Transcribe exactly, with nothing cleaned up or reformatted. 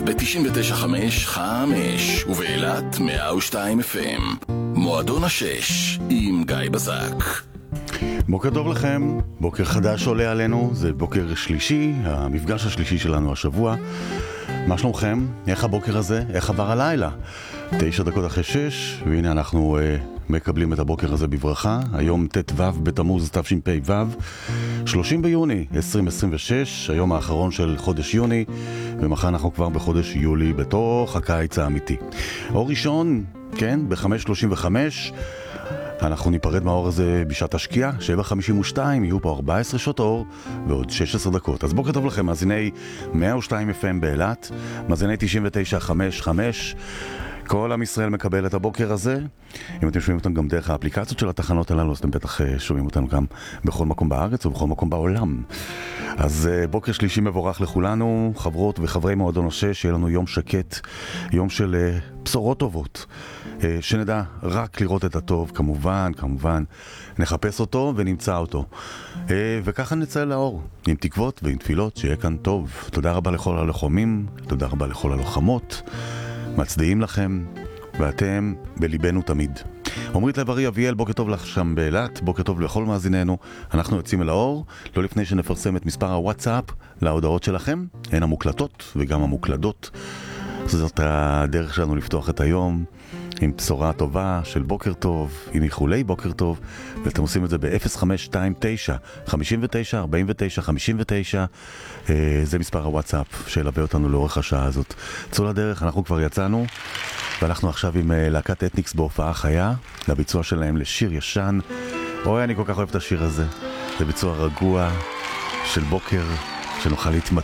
ב-תשעים ותשע חמש חמש ובאילת מאה ושתיים אף אם. מועדון השש עם גיא בזק. בוקר טוב לכם, בוקר חדש עולה עלינו, זה בוקר שלישי, המפגש השלישי שלנו השבוע. מה שלומכם? איך הבוקר הזה? איך עבר הלילה? תשע דקות אחרי שש, והנה אנחנו uh, מקבלים את הבוקר הזה בברכה. היום ט' ו' בתמוז תשפ"ו, שלושים ביוני עשרים עשרים ושש, היום האחרון של חודש יוני, ומחר אנחנו כבר בחודש יולי בתוך הקיץ האמיתי. אור ראשון, כן, ב-חמש שלושים וחמש, אנחנו ניפרד מהאור הזה בשעת השקיעה, שבע חמישים ושתיים, יהיו פה ארבע עשרה שעות אור ועוד שש עשרה דקות. אז בוקר טוב לכם, מאזיני מאה ושתיים אף אם באילת, מאזיני תשעים ותשע חמש חמש, כל עם ישראל מקבל את הבוקר הזה. אם אתם שומעים אותם גם דרך האפליקציות של התחנות הללו, אז אתם בטח שומעים אותנו גם בכל מקום בארץ ובכל מקום בעולם. אז בוקר שלישי מבורך לכולנו, חברות וחברי מועדון השש, שיהיה לנו יום שקט, יום של בשורות טובות, שנדע רק לראות את הטוב, כמובן, כמובן, נחפש אותו ונמצא אותו. וככה נצא לאור, עם תקוות ועם תפילות, שיהיה כאן טוב. תודה רבה לכל הלוחמים, תודה רבה לכל הלוחמות, מצדיעים לכם, ואתם בליבנו תמיד. עומרית לב-ארי אביאל, בוקר טוב לך שם באילת, בוקר טוב לכל מאזיננו. אנחנו יוצאים אל האור, לא לפני שנפרסם את מספר הוואטסאפ להודעות שלכם, הן המוקלטות וגם המוקלדות. זאת הדרך שלנו לפתוח את היום עם בשורה טובה של בוקר טוב, עם איחולי בוקר טוב, ואתם עושים את זה ב-אפס חמש שתיים תשע חמישים ותשע ארבעים ותשע חמישים ותשע. זה מספר הוואטסאפ שילווה אותנו לאורך השעה הזאת. צאו לדרך, אנחנו כבר יצאנו, ואנחנו עכשיו עם להקת אתניקס בהופעה חיה, לביצוע שלהם לשיר ישן. אוי, אני כל כך אוהב את השיר הזה. זה ביצוע רגוע של בוקר, שנוכל להתמתח